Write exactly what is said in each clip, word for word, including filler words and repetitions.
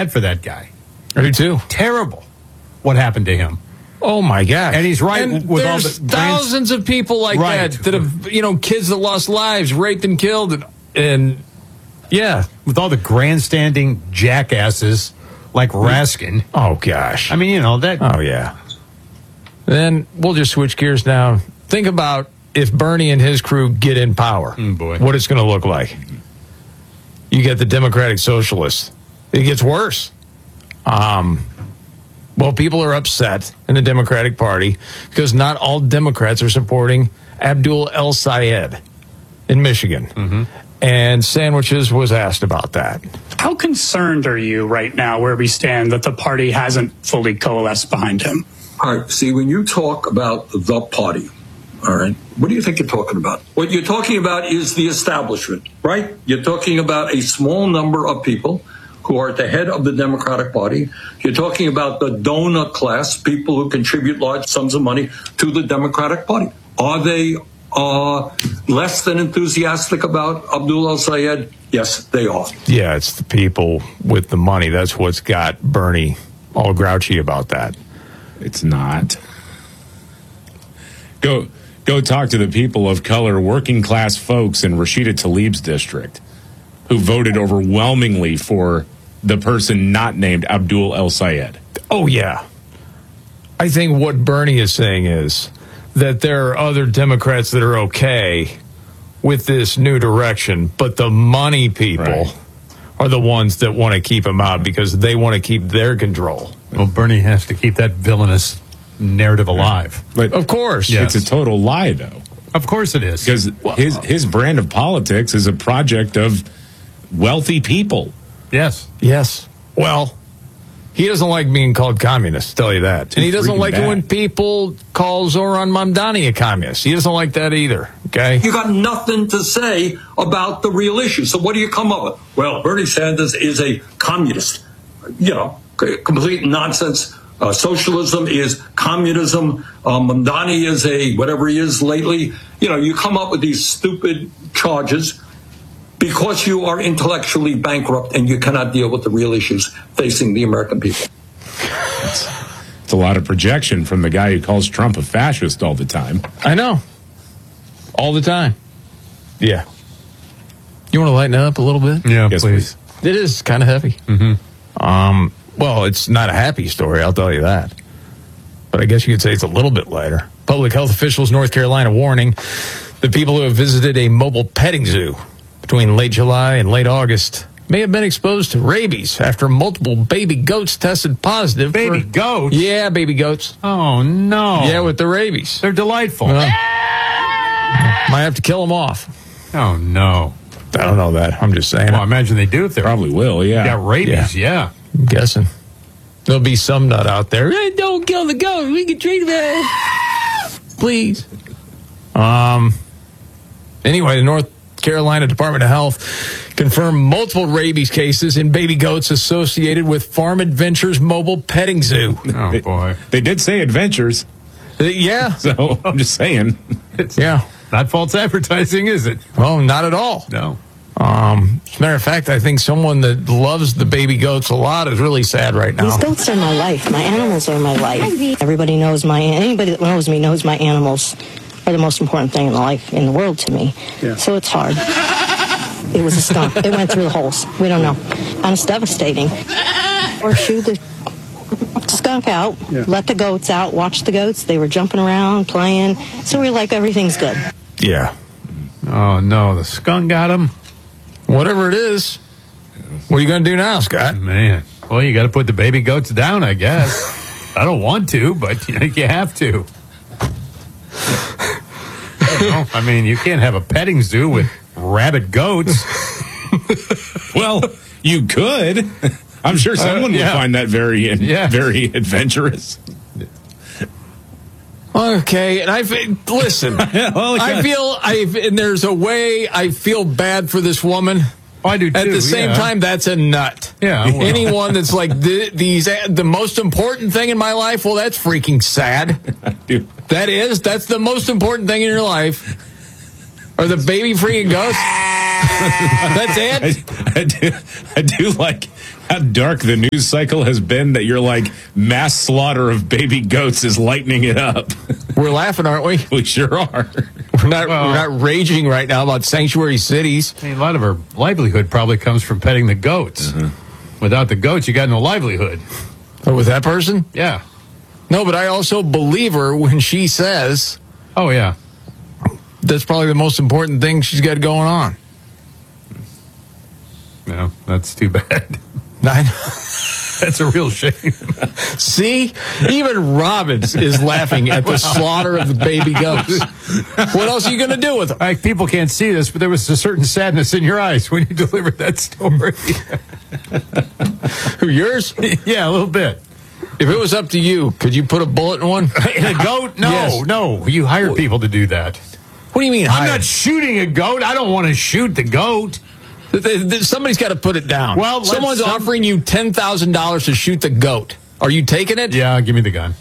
bad for that guy. I do too. Terrible what happened to him. Oh my God! And he's right and with all there's the thousands grand... of people like right. that that have, you know, kids that lost lives, raped and killed, and, and yeah, with all the grandstanding jackasses like Raskin. Oh gosh! I mean, you know that. Oh yeah. Then we'll just switch gears now. Think about if Bernie and his crew get in power. Oh boy, what it's going to look like. You get the Democratic Socialists. It gets worse. Um. Well, people are upset in the Democratic Party because not all Democrats are supporting Abdul El-Sayed in Michigan. Mm-hmm. And Sandwiches was asked about that. How concerned are you right now where we stand that the party hasn't fully coalesced behind him? All right, see, when you talk about the party, all right, what do you think you're talking about? What you're talking about is the establishment, right? You're talking about a small number of people who are at the head of the Democratic Party. You're talking about the donor class, people who contribute large sums of money to the Democratic Party. Are they uh, less than enthusiastic about Abdul El-Sayed? Yes, they are. Yeah, it's the people with the money. That's what's got Bernie all grouchy about that. It's not. Go, go talk to the people of color, working class folks in Rashida Tlaib's district, who voted overwhelmingly for the person not named Abdul El-Sayed. Oh, yeah. I think what Bernie is saying is that there are other Democrats that are okay with this new direction, but the money people right. are the ones that want to keep him out because they want to keep their control. Well, Bernie has to keep that villainous narrative alive. But of course. Yes. It's a total lie, though. Of course it is. Because well, his, his brand of politics is a project of wealthy people. Yes. Yes. Well, he doesn't like being called communist, tell you that. And he doesn't like bad. it when people call Zoran Mamdani a communist. He doesn't like that either, okay? You got nothing to say about the real issue. So what do you come up with? Well, Bernie Sanders is a communist. You know, complete nonsense. Uh, socialism is communism. Uh, Mamdani is a whatever he is lately. You know, you come up with these stupid charges because you are intellectually bankrupt and you cannot deal with the real issues facing the American people. It's, it's a lot of projection from the guy who calls Trump a fascist all the time. I know. All the time. Yeah. You want to lighten up a little bit? Yeah, yes, please. please. It is kind of heavy. Mm-hmm. Um, well, it's not a happy story, I'll tell you that. But I guess you could say it's a little bit lighter. Public health officials, North Carolina, warning the people who have visited a mobile petting zoo between late July and late August may have been exposed to rabies after multiple baby goats tested positive. Baby for, goats? Yeah, baby goats. Oh, no. Yeah, with the rabies. They're delightful. Well, might have to kill them off. Oh, no. I don't know that. I'm just saying. Well, I imagine they do if they probably will, yeah. got rabies, yeah. yeah. I'm guessing. There'll be some nut out there. Hey, don't kill the goat. We can treat him. Please. Um. Anyway, the North Carolina Department of Health confirmed multiple rabies cases in baby goats associated with Farm Adventures mobile petting zoo. Oh, boy. They, they did say adventures. Uh, yeah. So I'm just saying. It's yeah. Not false advertising, is it? Well, not at all. No. Um, as a matter of fact, I think someone that loves the baby goats a lot is really sad right now. These goats are my life. My animals are my life. Everybody knows my, anybody that knows me knows my animals are the most important thing in life, in the world to me. Yeah. So it's hard. It was a skunk. It went through the holes. We don't know. And it's devastating. Or shoot the skunk out, yeah. Let the goats out, watch the goats. They were jumping around, playing. So we we're like, everything's good. Yeah. Oh, no, the skunk got him. Whatever it is. What are you going to do now, Scott? Man, well, you got to put the baby goats down, I guess. I don't want to, but you know, you have to. You know, I mean, you can't have a petting zoo with rabid goats. Well, you could. I'm sure someone uh, yeah. would find that very, yeah. very adventurous. Okay, and I listen. well, I feel I and there's a way I feel bad for this woman. Oh, I do too. At the same yeah. time, that's a nut. Yeah. Well. Anyone that's like the, these the most important thing in my life. Well, that's freaking sad. I do. That is. That's the most important thing in your life. Are the baby freaking ghosts? That's it. I, I do. I do like how dark the news cycle has been that you're like, mass slaughter of baby goats is lightening it up? We're laughing, aren't we? We sure are. We're not, Well- we're not raging right now about sanctuary cities. I mean, a lot of her livelihood probably comes from petting the goats. Without the goats, you got no livelihood. Oh, with that person? Yeah. No, but I also believe her when she says Oh, yeah. that's probably the most important thing she's got going on. No, that's too bad. Nine. That's a real shame. See, even Robbins is laughing at the slaughter of the baby goats. What else are you going to do with them? Like, people can't see this, but there was a certain sadness in your eyes when you delivered that story. Who, yours? Yeah, a little bit. If it was up to you, could you put a bullet in one? In a goat? No, Yes. no. You hire people to do that. What do you mean? I'm hire? not shooting a goat. I don't want to shoot the goat. Th- th- th- Somebody's got to put it down. Well, let's- someone's some- offering you ten thousand dollars to shoot the goat. Are you taking it? Yeah, give me the gun.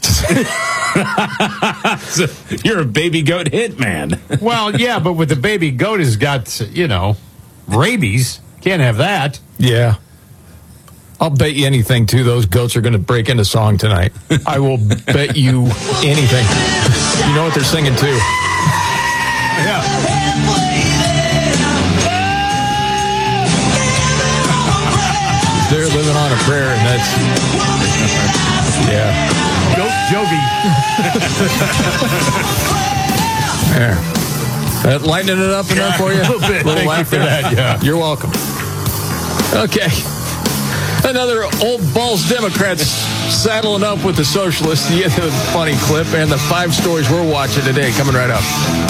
So you're a baby goat hitman. Well, yeah, but with the baby goat has got, you know, rabies. Can't have that. Yeah. I'll bet you anything, too. Those goats are going to break into song tonight. I will bet you anything. You know what they're singing, too. Yeah. They're living on a prayer, and that's... Yeah. Goat Jovi. There. That lightening it up enough for you? A little bit. Thank you for that, yeah. You're welcome. Okay. Another old balls Democrats saddling up with the socialists. The funny clip and the five stories we're watching today coming right up.